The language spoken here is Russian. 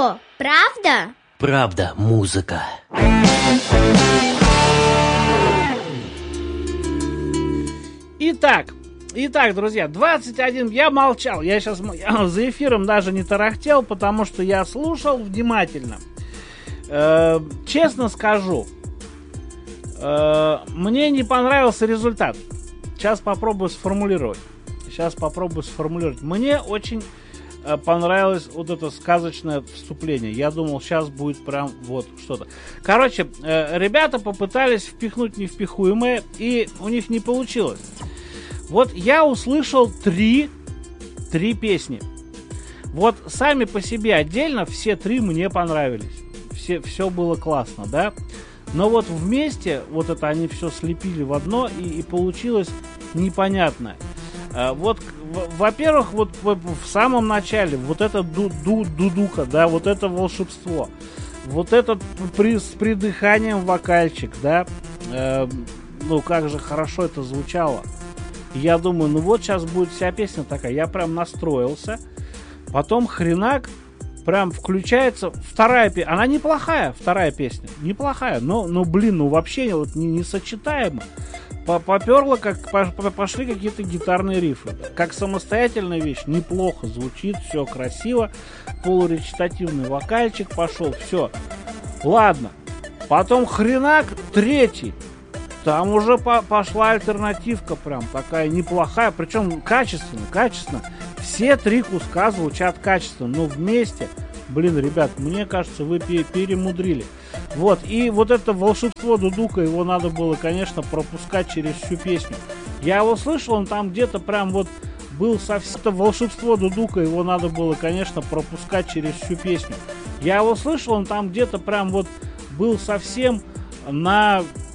что, правда? Правда, музыка. Итак, друзья, 21, я молчал, я сейчас за эфиром даже не тарахтел, потому что я слушал внимательно. Честно скажу, мне не понравился результат. Сейчас попробую сформулировать. Мне очень понравилось вот это сказочное вступление. Я думал, сейчас будет прям вот что-то. Короче, ребята попытались впихнуть невпихуемое, и у них не получилось. Вот я услышал три песни. Вот сами по себе отдельно все три мне понравились. Все было классно, да? Но вот вместе, вот это они все слепили в одно, и получилось непонятное. Вот, во-первых, вот в самом начале, вот это дудука, да, вот это волшебство. Вот этот с придыханием вокальчик, да. Ну, как же хорошо это звучало. Я думаю, ну вот сейчас будет вся песня такая. Я прям настроился. Потом хренак прям включается вторая песня. Она неплохая, вторая песня. Неплохая, но блин, ну вообще вот несочетаемо. Поперло, как пошли какие-то гитарные рифы. Как самостоятельная вещь, неплохо звучит, все красиво. Полуречитативный вокальчик пошел, все. Ладно. Потом хренак третий. Там уже пошла альтернативка прям такая неплохая, причем качественно. Все три куска звучат качественно, но вместе, блин, ребят, мне кажется, вы перемудрили. Вот, и вот это волшебство дудука, его надо было, конечно, пропускать через всю песню. Я его слышал, он там где-то прям вот был совсем... Это волшебство дудука, его надо было, конечно, пропускать через всю песню. Я его слышал, он там где-то прям вот был совсем на